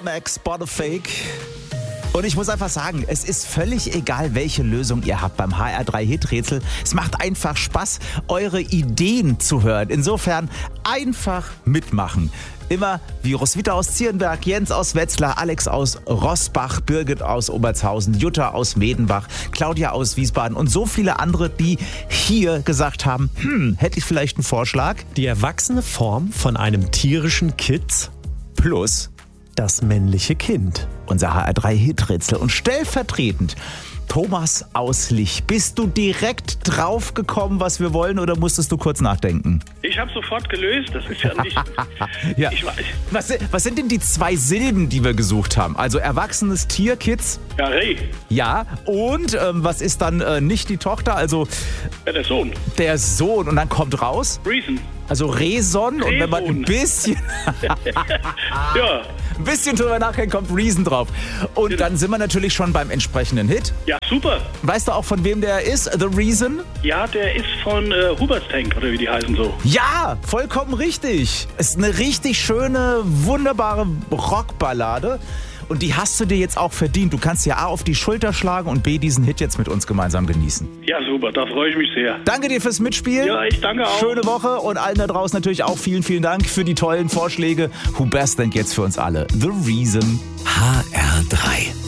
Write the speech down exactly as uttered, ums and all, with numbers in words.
Max, Bonafake. Und ich muss einfach sagen, es ist völlig egal, welche Lösung ihr habt beim H R drei Hiträtsel. Es macht einfach Spaß, eure Ideen zu hören. Insofern einfach mitmachen. Immer wie Roswitha aus Zierenberg, Jens aus Wetzlar, Alex aus Rossbach, Birgit aus Obertshausen, Jutta aus Medenbach, Claudia aus Wiesbaden und so viele andere, die hier gesagt haben, hm, hätte ich vielleicht einen Vorschlag? Die erwachsene Form von einem tierischen Kitz Plus das männliche Kind. unser H R drei Hiträtsel. Und stellvertretend Thomas aus Lich. Bist du direkt drauf gekommen, was wir wollen, oder musstest du kurz nachdenken? Ich habe sofort gelöst, das ist ja nicht... Ja. Ich weiß. Was, was sind denn die zwei Silben, die wir gesucht haben? Also erwachsenes Tier, Kids? Ja, Reh. Ja. Und ähm, was ist dann äh, nicht die Tochter, also Ja, der Sohn. der Sohn? Und dann kommt raus, Reason. also Reson. Und wenn man ein Rehsohn. bisschen... Ja. Ein bisschen drüber nachdenkt, kommt Reason drauf. Und dann sind wir natürlich schon beim entsprechenden Hit. Ja, super. Weißt du auch, von wem der ist? The Reason? Ja, der ist von äh, Hubert's Tank, oder wie die heißen so. Ja, vollkommen richtig. Ist eine richtig schöne, wunderbare Rockballade. Und die hast du dir jetzt auch verdient. Du kannst ja A auf die Schulter schlagen und B diesen Hit jetzt mit uns gemeinsam genießen. Ja, super, da freue ich mich sehr. Danke dir fürs Mitspielen. Ja, ich danke auch. Schöne Woche und allen da draußen natürlich auch vielen, vielen Dank für die tollen Vorschläge. Who Best denn jetzt für uns alle? The Reason. H R drei.